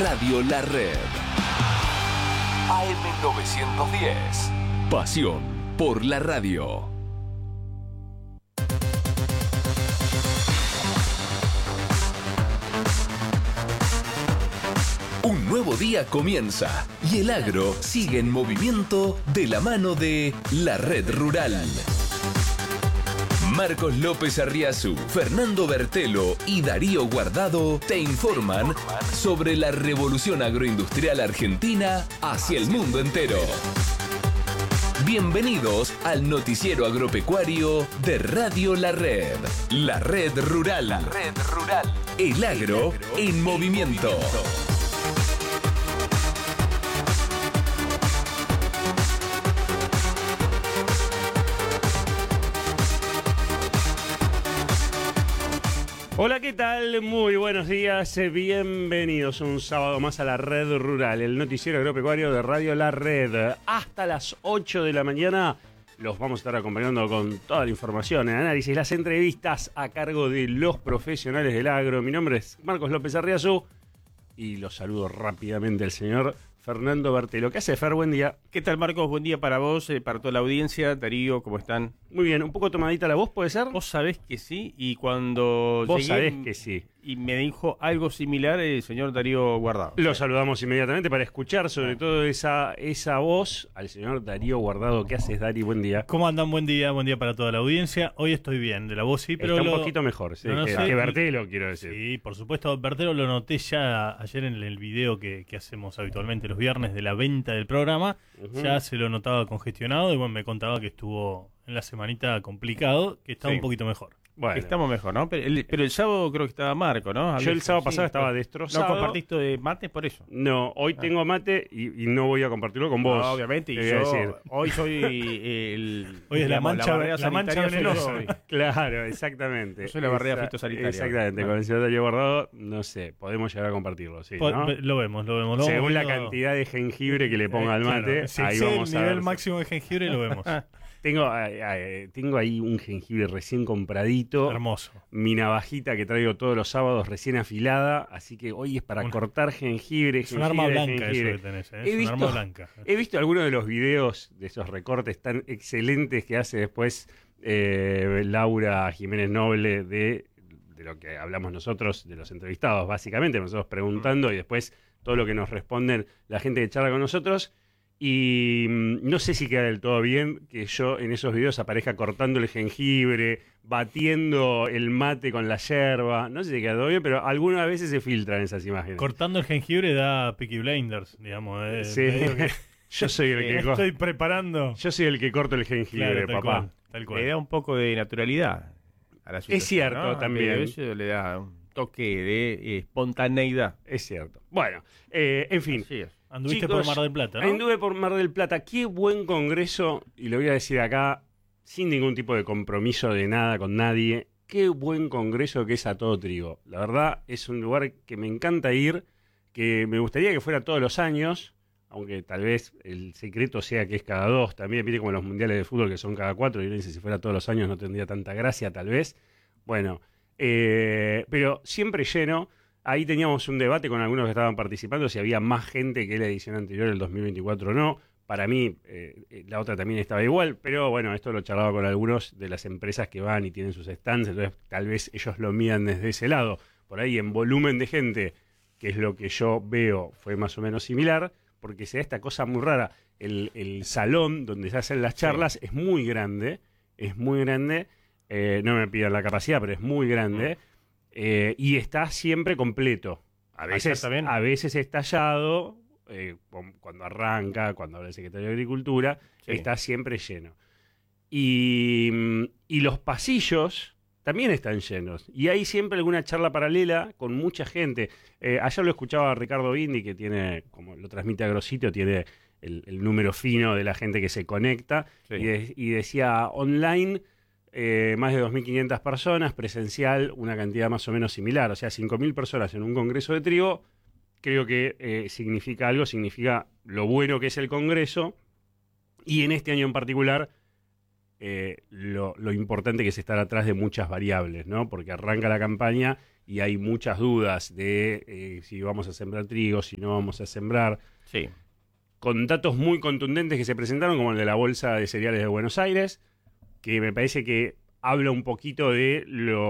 Radio La Red. AM910. Pasión por la radio. Un nuevo día comienza y el agro sigue en movimiento de la mano de La Red Rural. Marcos López Arriazu, Fernando Bertelo y Darío Guardado te informan sobre la revolución agroindustrial argentina hacia el mundo entero. Bienvenidos al noticiero agropecuario de Radio La Red. La Red Rural. La Red Rural. El agro en movimiento. Hola, ¿qué tal? Muy buenos días, bienvenidos un sábado más a La Red Rural, el noticiero agropecuario de Radio La Red. Hasta las 8 de la mañana los vamos a estar acompañando con toda la información, el análisis, las entrevistas a cargo de los profesionales del agro. Mi nombre es Marcos López Arriazu y los saludo rápidamente al señor Fernando Bertelo. ¿Qué hace, Fer? Buen día. ¿Qué tal, Marcos? Buen día para vos, para toda la audiencia. Darío, ¿cómo están? Muy bien, un poco tomadita la voz, ¿puede ser? Vos sabés que sí, y cuando Vos llegué sabés que sí. Y me dijo algo similar el señor Darío Guardado. Lo saludamos inmediatamente para escuchar sobre todo esa voz al señor Darío Guardado. ¿Qué haces, Dari? Buen día. ¿Cómo andan? Buen día para toda la audiencia. Hoy estoy bien, de la voz sí, pero... Está un poquito mejor, sí, que Bertelo, quiero decir. Sí, por supuesto, Bertelo lo noté ya ayer en el video que hacemos habitualmente los viernes de la venta del programa. Ya se lo notaba congestionado y bueno, me contaba que estuvo en la semanita complicado, que está un poquito mejor. Bueno, estamos mejor, ¿no? Pero el sábado creo que estaba Marco, ¿no? Yo el sábado pasado estaba destrozado. ¿No compartiste de mate por eso? No, hoy tengo mate y no voy a compartirlo con vos. No, obviamente, y yo hoy soy hoy es la mancha venenosa. Claro, exactamente. Yo soy la barrera fitosanitaria. Exactamente, con el señor Darío Guardado, no sé, podemos llegar a compartirlo, sí, ¿no? Lo vemos. Según la cantidad de jengibre que le ponga al mate, claro, ahí si vamos el a ver. nivel máximo de jengibre lo vemos. Tengo ahí un jengibre recién compradito. Hermoso. Mi navajita que traigo todos los sábados recién afilada. Así que hoy es para cortar jengibre. Es un arma blanca eso que tenés, ¿eh? Es un arma blanca. He visto algunos de los videos de esos recortes tan excelentes que hace después Laura Jiménez Noble de lo que hablamos nosotros, de los entrevistados, básicamente. Nosotros preguntando y después todo lo que nos responden la gente que charla con nosotros. Y no sé si queda del todo bien que yo en esos videos aparezca cortando el jengibre, batiendo el mate con la yerba. No sé si queda todo bien, pero algunas veces se filtran esas imágenes. Cortando el jengibre da Peaky Blinders, digamos. Sí, yo soy el que estoy preparando. Yo soy el que corto el jengibre, claro, papá. Tal cual. Le da un poco de naturalidad a la situación, es cierto, ¿no? También. Eso le da un toque de espontaneidad. Es cierto. Bueno, en fin. Así es. Anduviste por Mar del Plata, ¿no? Anduve por Mar del Plata. Qué buen congreso, y lo voy a decir acá, sin ningún tipo de compromiso de nada con nadie. Qué buen congreso que es A Todo Trigo. La verdad, es un lugar que me encanta ir, que me gustaría que fuera todos los años, aunque tal vez el secreto sea que es cada 2 también. Viste como los mundiales de fútbol que son cada 4, y uno dice si fuera todos los años no tendría tanta gracia, tal vez. Bueno, pero siempre lleno. Ahí teníamos un debate con algunos que estaban participando, si había más gente que la edición anterior, el 2024 o no. Para mí, la otra también estaba igual, pero bueno, esto lo charlaba con algunos de las empresas que van y tienen sus stands, entonces tal vez ellos lo midan desde ese lado. Por ahí en volumen de gente, que es lo que yo veo, fue más o menos similar, porque se da esta cosa muy rara. El salón donde se hacen las charlas es muy grande, no me pidan la capacidad, pero es muy grande. Y está siempre completo. A veces estallado, cuando arranca, cuando habla el secretario de Agricultura, está siempre lleno. Y los pasillos también están llenos. Y hay siempre alguna charla paralela con mucha gente. Ayer lo escuchaba a Ricardo Bindi, que tiene, como lo transmite Agrositio, tiene el número fino de la gente que se conecta. Sí. Y decía online... más de 2.500 personas, presencial una cantidad más o menos similar, o sea, 5.000 personas en un congreso de trigo, creo que significa algo, significa lo bueno que es el congreso, y en este año en particular, lo importante que es estar atrás de muchas variables, ¿no? Porque arranca la campaña y hay muchas dudas de si vamos a sembrar trigo, si no vamos a sembrar. Sí. Con datos muy contundentes que se presentaron, como el de la Bolsa de Cereales de Buenos Aires, que me parece que habla un poquito del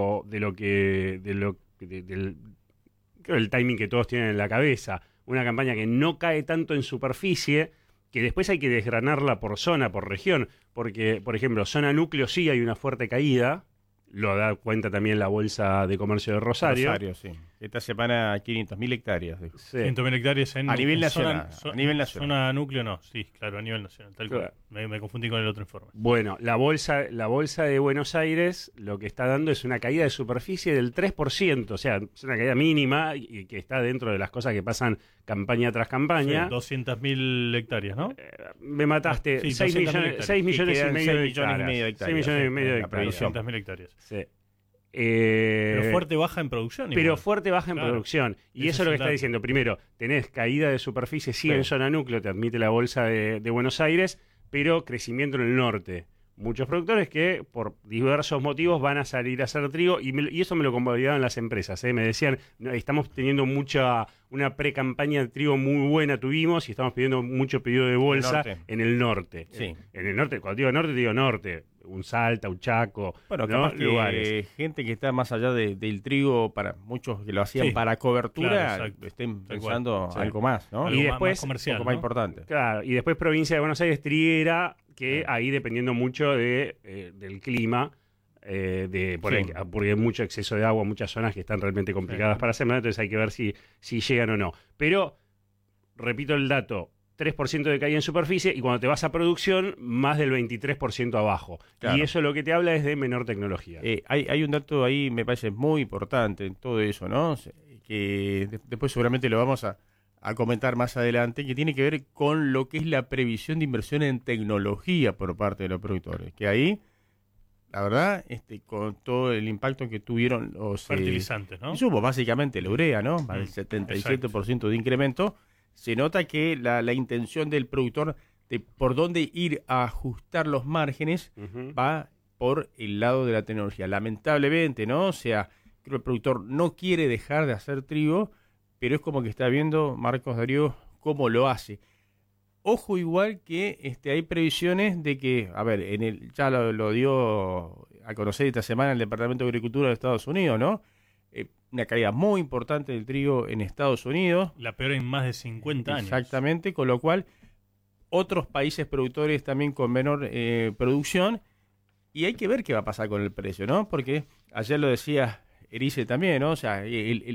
timing que todos tienen en la cabeza. Una campaña que no cae tanto en superficie, que después hay que desgranarla por zona, por región, porque, por ejemplo, zona núcleo sí hay una fuerte caída, lo da cuenta también la Bolsa de Comercio de Rosario. Rosario, sí. Esta semana 500.000 hectáreas. Sí. 100.000 hectáreas A nivel nacional. A nivel nacional. Zona núcleo no, sí, claro, a nivel nacional. Tal Claro. cual. Me confundí con el otro informe. Bueno, la bolsa de Buenos Aires lo que está dando es una caída de superficie del 3%, o sea, es una caída mínima y que está dentro de las cosas que pasan campaña tras campaña. Sí, 200.000 hectáreas, ¿no? Me mataste, Sí, 6 millones, 6 millones y quedan medio de 6 millones y hectáreas. medio de 6 millones y medio de la hectáreas. previsión. 200.000 hectáreas. Sí. Pero fuerte baja en producción. Pero igual. fuerte baja en Claro. producción. Y Ese eso es lo es que el está dato. diciendo. Primero, tenés caída de superficie, sí, en Sí. zona núcleo, te admite la bolsa de Buenos Aires, pero crecimiento en el norte. Muchos productores que por diversos motivos van a salir a hacer trigo y eso me lo convalidaban las empresas. Me decían, "No, estamos teniendo una pre-campaña de trigo muy buena tuvimos y estamos pidiendo mucho pedido de bolsa norte. en el norte. Sí. En el norte, cuando digo norte, un Salta, un Chaco, Bueno, ¿no? capaz que lugares. gente que está más allá del trigo, para muchos que lo hacían Sí, para cobertura, claro, exacto. estén Tal pensando cual, sí. algo más, ¿no? Y Algo más después, comercial, un poco más ¿no? importante. Claro, y después provincia de Buenos Aires, triguera, que ahí dependiendo mucho del clima, porque hay mucho exceso de agua, muchas zonas que están realmente complicadas para sembrar, entonces hay que ver si llegan o no. Pero, repito el dato, 3% de caída en superficie y cuando te vas a producción, más del 23% abajo. Claro. Y eso lo que te habla es de menor tecnología. Hay un dato ahí, me parece muy importante en todo eso, ¿no? Que después seguramente lo vamos a comentar más adelante, que tiene que ver con lo que es la previsión de inversión en tecnología por parte de los productores. Que ahí, la verdad, con todo el impacto que tuvieron los Fertilizantes, ¿no? insumos, básicamente la urea, ¿no? Más del 77% de incremento. Se nota que la intención del productor de por dónde ir a ajustar los márgenes Ujú. va por el lado de la tecnología. Lamentablemente, ¿no? O sea, creo que el productor no quiere dejar de hacer trigo, pero es como que está viendo, Marcos Darío, cómo lo hace. Ojo igual que hay previsiones de que, a ver, ya lo dio a conocer esta semana el Departamento de Agricultura de Estados Unidos, ¿no? Una caída muy importante del trigo en Estados Unidos. La peor en más de 50 años. Exactamente, con lo cual otros países productores también con menor producción, y hay que ver qué va a pasar con el precio, ¿no? Porque ayer lo decía Erice también, ¿no? O sea,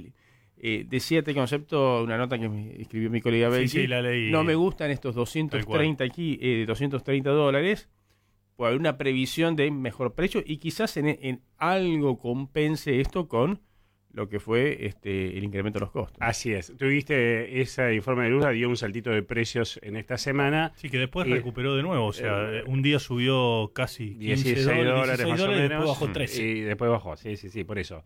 decía este concepto, una nota que me escribió mi colega Belki, Sí, la leí. no me gustan estos 230 aquí, $230, por haber una previsión de mejor precio y quizás en algo compense esto con lo que fue el incremento de los costos. Así es. Tuviste ese informe de Luz, dio un saltito de precios en esta semana. Sí, que después Y- recuperó de nuevo. O sea, un día subió casi 15 16 dólares más o y menos. después bajó 13. Y después bajó, sí, por eso.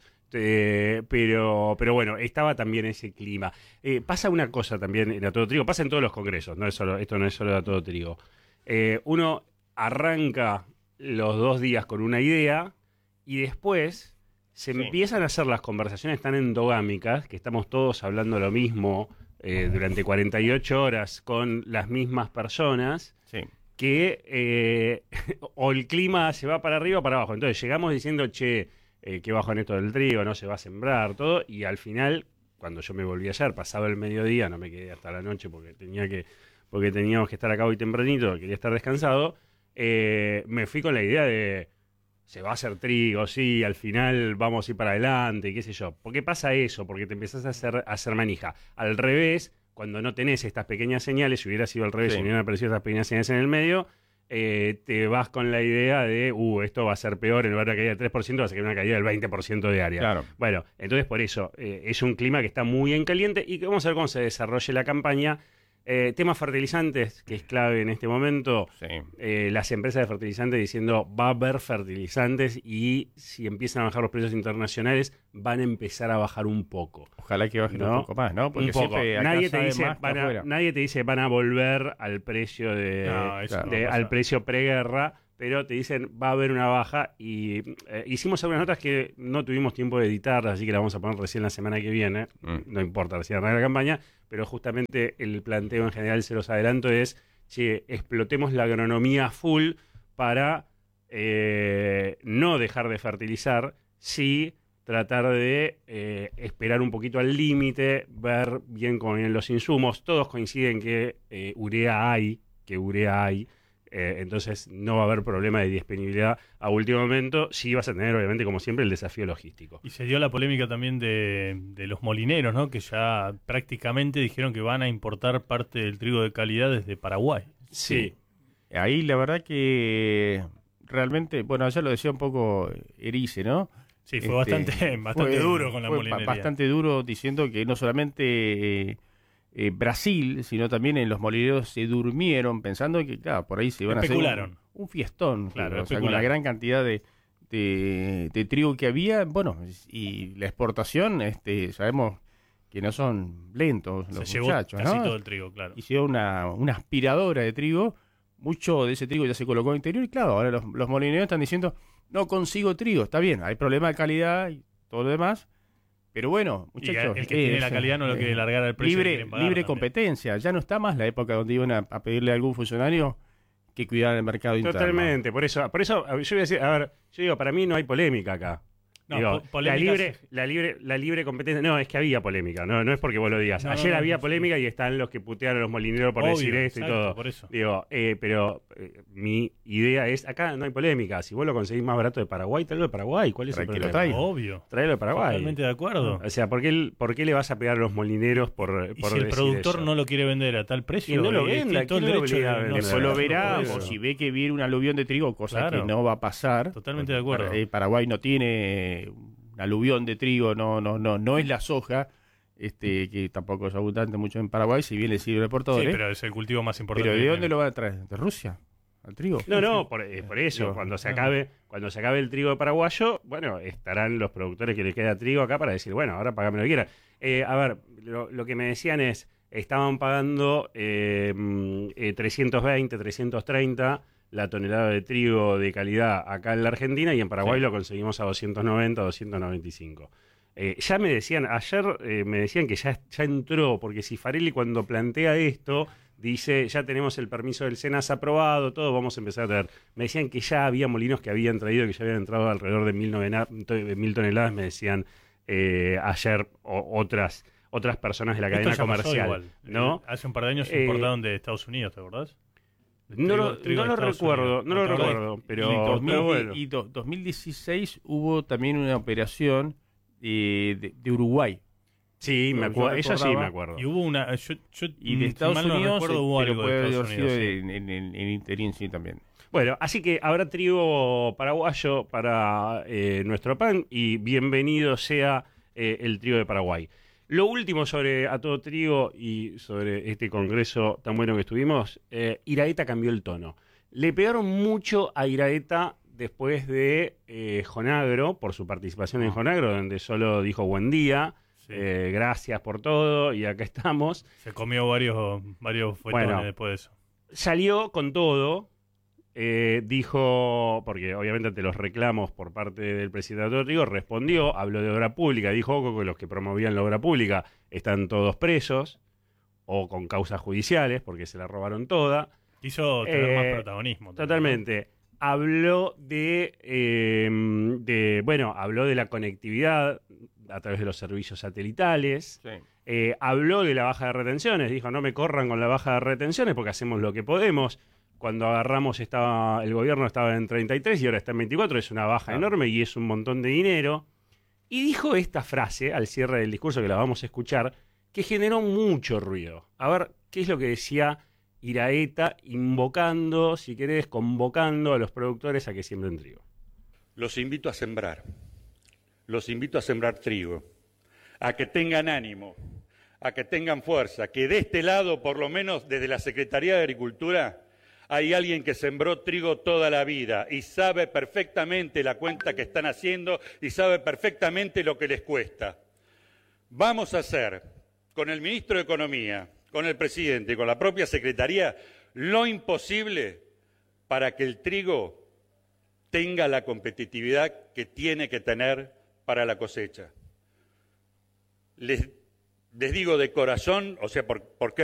Pero bueno, estaba también ese clima. Pasa una cosa también en A Todo Trigo, pasa en todos los congresos, esto no es solo de A Todo Trigo. Uno arranca los 2 días con una idea y después se empiezan a hacer las conversaciones tan endogámicas, que estamos todos hablando lo mismo durante 48 horas con las mismas personas, Sí. que o el clima se va para arriba o para abajo. Entonces llegamos diciendo, che, qué bajo en esto del trigo, no se va a sembrar, todo, y al final, cuando yo me volví ayer, pasado el mediodía, no me quedé hasta la noche porque teníamos que estar acá hoy tempranito, quería estar descansado, me fui con la idea de, se va a hacer trigo, sí, al final vamos a ir para adelante, qué sé yo. ¿Por qué pasa eso? Porque te empezás a hacer manija. Al revés, cuando no tenés estas pequeñas señales, si hubiera sido al revés, Sí. si hubieran aparecido estas pequeñas señales en el medio, te vas con la idea de, esto va a ser peor, en lugar de una caída del 3%, va a ser una caída del 20% diaria. Claro. Bueno, entonces por eso, es un clima que está muy en caliente y que vamos a ver cómo se desarrolle la campaña. Temas fertilizantes, que es clave en este momento. Sí. Las empresas de fertilizantes diciendo va a haber fertilizantes y si empiezan a bajar los precios internacionales van a empezar a bajar un poco. Ojalá que baje ¿No? un poco más, ¿no? Porque Un poco. siempre acá Nadie te sabe dice más que afuera. nadie te dice van a volver al precio No, eso no va a al pasar. precio preguerra, pero te dicen va a haber una baja y hicimos algunas notas que no tuvimos tiempo de editar, así que la vamos a poner recién la semana que viene, no importa, recién arranca la campaña, pero justamente el planteo en general, se los adelanto, es, che, explotemos la agronomía full para no dejar de fertilizar, sí tratar de esperar un poquito al límite, ver bien cómo vienen los insumos. Todos coinciden que urea hay, entonces no va a haber problema de disponibilidad a último momento. Sí vas a tener, obviamente, como siempre, el desafío logístico. Y se dio la polémica también de los molineros, ¿no? Que ya prácticamente dijeron que van a importar parte del trigo de calidad desde Paraguay. Sí. Ahí la verdad que realmente, bueno, ayer lo decía un poco Erice, ¿no? Sí, fue bastante duro con la molinería. Bastante duro, diciendo que no solamente Brasil, sino también en los molineros se durmieron pensando que, claro, por ahí se iban a hacer un fiestón, claro, o sea, con la gran cantidad de trigo que había. Bueno, y la exportación, sabemos que no son lentos los muchachos, casi ¿no? todo el trigo, claro. Hicieron una aspiradora de trigo, mucho de ese trigo ya se colocó en el interior, y claro, ahora los molineros están diciendo, no consigo trigo, está bien, hay problema de calidad y todo lo demás, pero bueno, muchachos, el que tiene la calidad no lo quiere largar al precio libre competencia. Ya no está más la época donde iban a pedirle a algún funcionario que cuidara el mercado interno. Totalmente, por eso yo voy a decir, a ver, yo digo, para mí no hay polémica acá. No, digo, la libre competencia, no, es que había polémica, no es porque vos lo digas. Ayer había polémica y están los que putearon a los molineros por decir esto, exacto, y todo. Por eso. Digo, pero mi idea es, acá no hay polémica. Si vos lo conseguís más barato de Paraguay, tráelo de Paraguay. ¿Cuál es el problema? Obvio. Tráelo de Paraguay. Totalmente de acuerdo. O sea, ¿por qué le vas a pegar a los molineros por si el productor eso? no lo quiere vender a tal precio, no lo venda, todo el derecho después lo verá, o si ve que viene un aluvión de trigo, cosa que no va a pasar. Totalmente de acuerdo. Paraguay no tiene un aluvión de trigo, no es la soja, que tampoco es abundante mucho en Paraguay, si bien le sirve por todo. Sí, pero es el cultivo más importante. ¿Pero de dónde lo van a traer? ¿De Rusia? ¿Al trigo? No, por eso, Digo, cuando se acabe el trigo paraguayo, bueno, estarán los productores que le queda trigo acá para decir, bueno, ahora pagame lo que quieras. A ver, lo que me decían es, estaban pagando 320, 330 la tonelada de trigo de calidad acá en la Argentina, y en Paraguay lo conseguimos a 290, 295. Ya me decían, ayer me decían que ya entró, porque Cifarelli cuando plantea esto, dice, ya tenemos el permiso del SENAS aprobado, todo, vamos a empezar a traer. Me decían que ya había molinos que habían traído, que ya habían entrado alrededor de 1.000 toneladas, me decían ayer otras personas de la cadena comercial. Igual. ¿No? Hace un par de años importaron de Estados Unidos, ¿te acordás? No lo recuerdo, pero... Y 2016 hubo también una operación de Uruguay. Sí, me acuerdo, eso sí me acuerdo. Y hubo una... y de Estados Unidos, hubo algo puede de haber Estados sido Unidos, en interín, sí, también. Bueno, así que habrá trigo paraguayo para nuestro pan, y bienvenido sea el trigo de Paraguay. Lo último sobre A Todo Trigo y sobre este congreso tan bueno que estuvimos, Iraeta cambió el tono. Le pegaron mucho a Iraeta después de Jonagro, por su participación en Jonagro, donde solo dijo buen día, gracias por todo, y acá estamos. Se comió varios fuetones después de eso. Salió con todo. Dijo, porque obviamente ante los reclamos por parte del presidente de A Todo Trigo, respondió, habló de obra pública, dijo que los que promovían la obra pública están todos presos o con causas judiciales porque se la robaron toda. Quiso tener más protagonismo. Totalmente. Habló habló de la conectividad a través de los servicios satelitales. Sí. Habló de la baja de retenciones, dijo, no me corran con la baja de retenciones porque hacemos lo que podemos. Cuando agarramos el gobierno estaba en 33 y ahora está en 24, es una baja enorme y es un montón de dinero. Y dijo esta frase al cierre del discurso, que la vamos a escuchar, que generó mucho ruido. A ver, ¿qué es lo que decía Iraeta, invocando, si querés, convocando a los productores a que siembren trigo? Los invito a sembrar trigo, a que tengan ánimo, a que tengan fuerza, que de este lado, por lo menos desde la Secretaría de Agricultura, hay alguien que sembró trigo toda la vida y sabe perfectamente la cuenta que están haciendo y sabe perfectamente lo que les cuesta. Vamos a hacer, con el ministro de Economía, con el presidente y con la propia Secretaría, lo imposible para que el trigo tenga la competitividad que tiene que tener para la cosecha. Les digo de corazón, o sea, ¿por qué